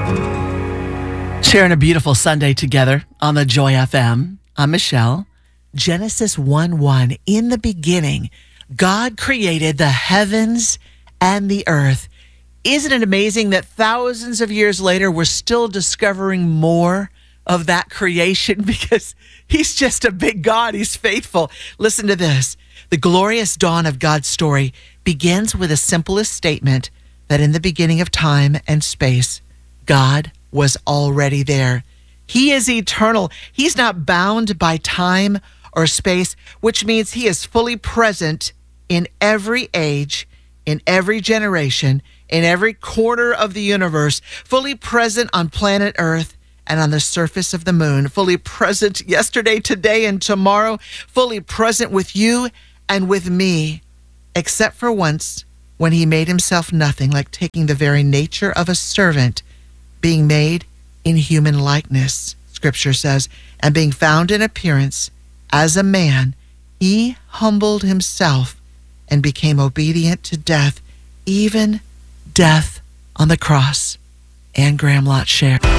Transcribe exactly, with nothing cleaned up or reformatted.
Sharing a beautiful Sunday together on the Joy F M. I'm Michelle. Genesis one one, in the beginning, God created the heavens and the earth. Isn't it amazing that thousands of years later, we're still discovering more of that creation because he's just a big God. He's faithful. Listen to this. The glorious dawn of God's story begins with the simplest statement that in the beginning of time and space, God was already there. He is eternal. He's not bound by time or space, which means he is fully present in every age, in every generation, in every corner of the universe, fully present on planet Earth and on the surface of the moon, fully present yesterday, today, and tomorrow, fully present with you and with me, except for once when he made himself nothing, like taking the very nature of a servant, being made in human likeness, Scripture says, and being found in appearance as a man, he humbled himself and became obedient to death, even death on the cross. Anne Graham Lotz share.